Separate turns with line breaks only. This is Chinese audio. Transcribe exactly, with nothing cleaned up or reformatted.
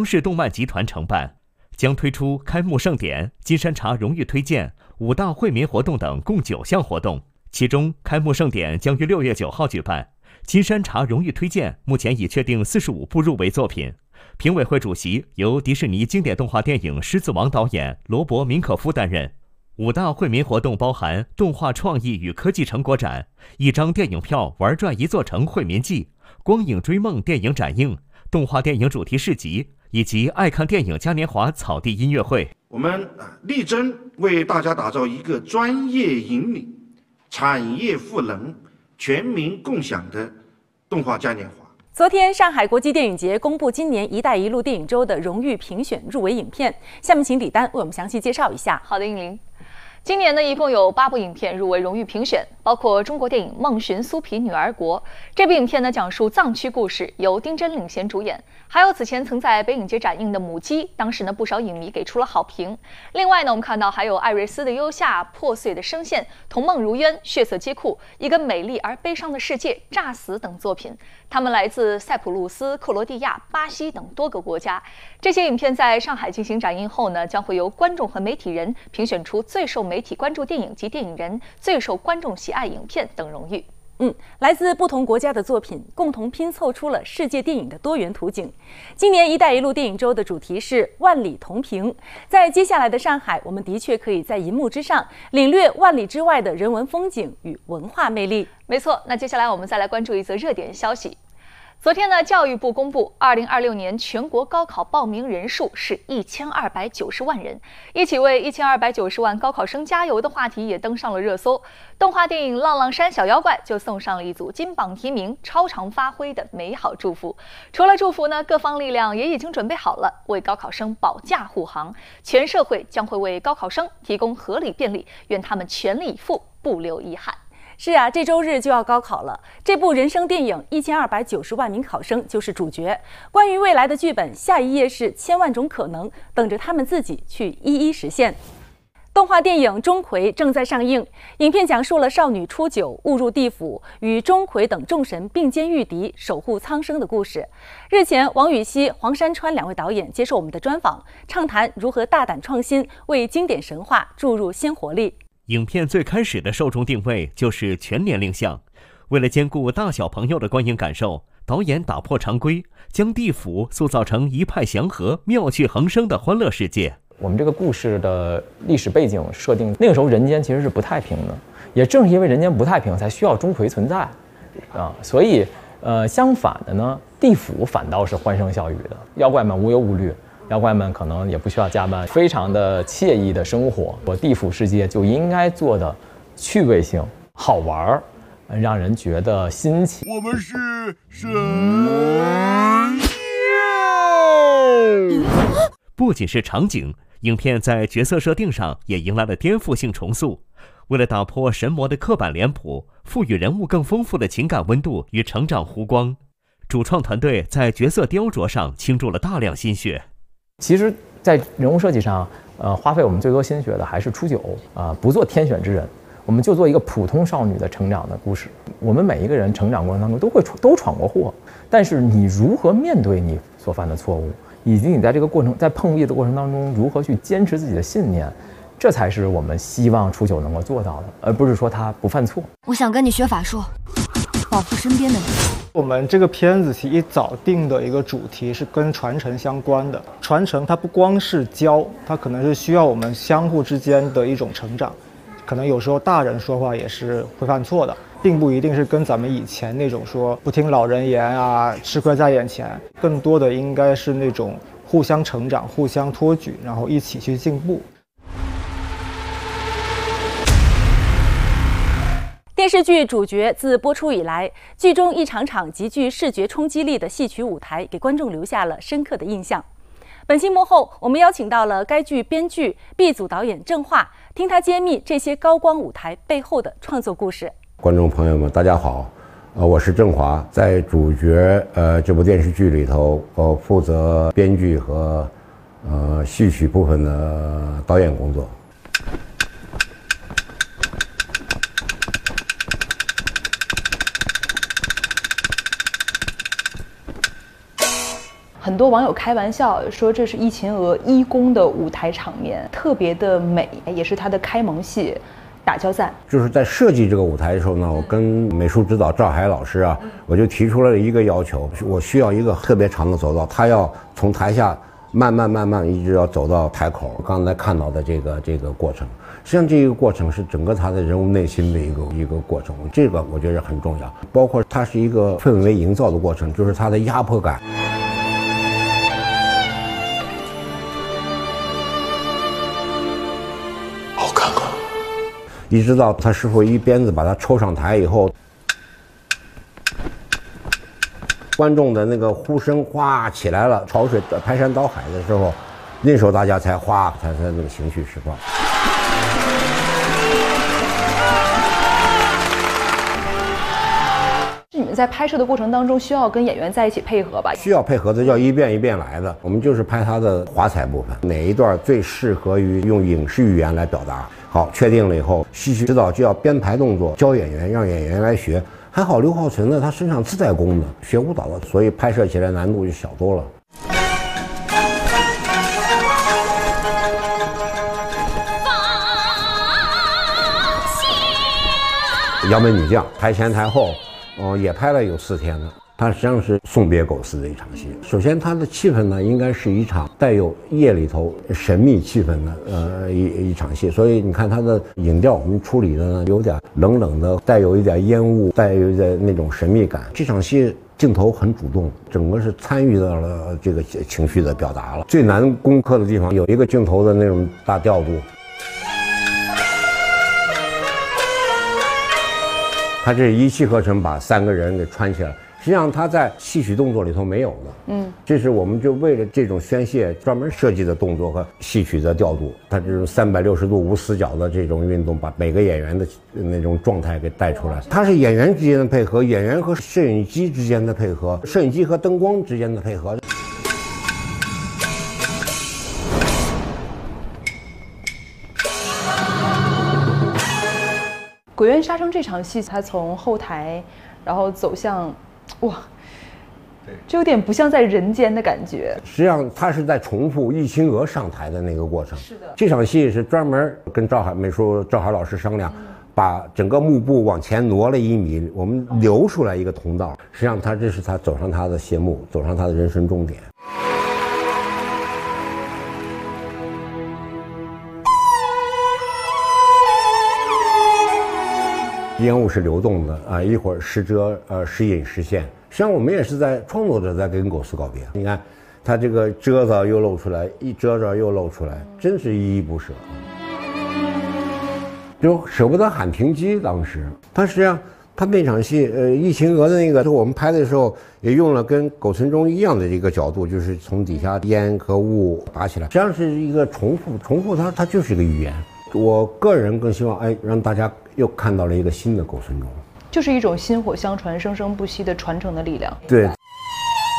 视动漫集团承办，将推出开幕盛典、金山茶荣誉推荐、五大惠民活动等共九项活动。其中，开幕盛典将于六月九号举办。金山茶荣誉推荐目前已确定四十五部入围作品。评委会主席由迪士尼经典动画电影《狮子王》导演罗伯·明可夫担任。五大惠民活动包含动画创意与科技成果展、一张电影票玩转一座城惠民记、光影追梦电影展映、动画电影主题市集以及爱看电影嘉年华草地音乐会。
我们力争为大家打造一个专业引领、产业赋能、全民共享的动画嘉年华。
昨天，上海国际电影节公布今年“一带一路”电影周的荣誉评选入围影片。下面请李丹为我们详细介绍一下。
好的，应玲。今年呢，一共有八部影片入围荣誉评选，包括中国电影《梦寻苏皮女儿国》。这部影片呢，讲述藏区故事，由丁真领衔主演。还有此前曾在北影节展映的《母鸡》，当时呢，不少影迷给出了好评。另外呢，我们看到还有艾瑞斯的优夏、破碎的声线、同梦如渊、血色街库、一个美丽而悲伤的世界、诈死等作品。他们来自塞浦路斯、克罗地亚、巴西等多个国家。这些影片在上海进行展映后呢，将会由观众和媒体人评选出最受媒体关注电影及电影人、最受观众喜爱影片等荣誉。
嗯，来自不同国家的作品共同拼凑出了世界电影的多元图景。今年“一带一路”电影周的主题是万里同平。在接下来的上海，我们的确可以在银幕之上领略万里之外的人文风景与文化魅力。
没错，那接下来我们再来关注一则热点消息。昨天呢，教育部公布，二零二六年全国高考报名人数是一千二百九十万人。一起为一千二百九十万高考生加油的话题也登上了热搜。动画电影《浪浪山小妖怪》就送上了一组金榜题名、超常发挥的美好祝福。除了祝福呢，各方力量也已经准备好了，为高考生保驾护航。全社会将会为高考生提供合理便利，愿他们全力以赴，不留遗憾。
是啊，这周日就要高考了。这部人生电影《一千二百九十万名考生》就是主角。关于未来的剧本，下一页是千万种可能，等着他们自己去一一实现。动画电影《钟馗》正在上映，影片讲述了少女初九误入地府，与钟馗等众神并肩御敌，守护苍生的故事。日前，王禹锡、黄山川两位导演接受我们的专访，畅谈如何大胆创新，为经典神话注入新活力。
影片最开始的受众定位就是全年龄向，为了兼顾大小朋友的观影感受，导演打破常规，将地府塑造成一派祥和、妙趣横生的欢乐世界。
我们这个故事的历史背景设定，那个时候人间其实是不太平的，也正是因为人间不太平，才需要钟馗存在，啊，所以，呃，相反的呢，地府反倒是欢声笑语的，妖怪们无忧无虑。妖怪们可能也不需要加班，非常的惬意的生活。我地府世界就应该做的趣味性、好玩，让人觉得新奇。
我们是神
仙。不仅是场景，影片在角色设定上也迎来了颠覆性重塑。为了打破神魔的刻板脸谱，赋予人物更丰富的情感温度与成长弧光，主创团队在角色雕琢上倾注了大量心血。
其实，在人物设计上，呃，花费我们最多心血的还是初九啊、呃，不做天选之人，我们就做一个普通少女的成长的故事。我们每一个人成长过程当中都会都闯过祸，但是你如何面对你所犯的错误，以及你在这个过程在碰壁的过程当中如何去坚持自己的信念，这才是我们希望初九能够做到的，而不是说他不犯错。
我想跟你学法术，保护身边的人。
我们这个片子其实一早定的一个主题是跟传承相关的，传承它不光是教，它可能是需要我们相互之间的一种成长，可能有时候大人说话也是会犯错的，并不一定是跟咱们以前那种说不听老人言啊，吃亏在眼前，更多的应该是那种互相成长、互相托举，然后一起去进步。
电视剧主角自播出以来，剧中一场场极具视觉冲击力的戏曲舞台给观众留下了深刻的印象。本期幕后，我们邀请到了该剧编剧、B组导演郑化，听他揭秘这些高光舞台背后的创作故事。
观众朋友们，大家好，呃，我是郑华，在主角呃这部电视剧里头，我负责编剧和呃戏曲部分的导演工作。
很多网友开玩笑说这是《疫秦娥》一公的舞台场面，特别的美，也是他的开蒙戏。打交赞，
就是在设计这个舞台的时候呢，我跟美术指导赵海老师啊，我就提出了一个要求，我需要一个特别长的走道，他要从台下慢慢慢慢一直要走到台口。刚才看到的这个这个过程，实际上这个过程是整个他的人物内心的一个一个过程，这个我觉得很重要。包括它是一个氛围营造的过程，就是它的压迫感。一直到他师傅一鞭子把他抽上台以后，观众的那个呼声哗起来了，潮水排山倒海的时候，那时候大家才哗才才那个情绪释放。
你们在拍摄的过程当中需要跟演员在一起配合吧？
需要配合的，要一遍一遍来的。我们就是拍他的华彩部分，哪一段最适合于用影视语言来表达。好，确定了以后，戏曲指导就要编排动作，教演员，让演员来学。还好刘浩存呢，他身上自带功的，学舞蹈的，所以拍摄起来难度就小多了。杨门女将，台前台后，哦、呃，也拍了有四天了。它实际上是送别狗丝的一场戏。首先，它的气氛呢，应该是一场带有夜里头神秘气氛的呃一一场戏。所以你看它的影调，我们处理的呢有点冷冷的，带有一点烟雾，带有一点那种神秘感。这场戏镜头很主动，整个是参与到了这个情绪的表达了。最难攻克的地方有一个镜头的那种大调度。他这一气呵成把三个人给穿起来，实际上他在戏曲动作里头没有的。嗯，这是我们就为了这种宣泄专门设计的动作和戏曲的调度。他这种三百六十度无死角的这种运动，把每个演员的那种状态给带出来。它是演员之间的配合，演员和摄影机之间的配合，摄影机和灯光之间的配合。
鬼冤杀生这场戏，他从后台，然后走向，哇，这有点不像在人间的感觉。
实际上，他是在重复易清娥上台的那个过程。是的，这场戏是专门跟赵海美术赵海老师商量，嗯、把整个幕布往前挪了一米，我们留出来一个通道。实际上，他这是他走上他的谢幕，走上他的人生终点。烟雾是流动的啊，一会儿时遮呃时隐时现。实际上我们也是在创作者在跟狗丝告别。你看，他这个遮着又露出来，一遮着又露出来，真是依依不舍。就舍不得喊停机。当时他实际上他那场戏，呃，易秦娥的那个，我们拍的时候也用了跟狗存中一样的一个角度，就是从底下烟和雾打起来，实际上是一个重复，重复它它就是一个语言。我个人更希望，哎，让大家又看到了一个新的狗存中，
就是一种薪火相传、生生不息的传承的力量。
对。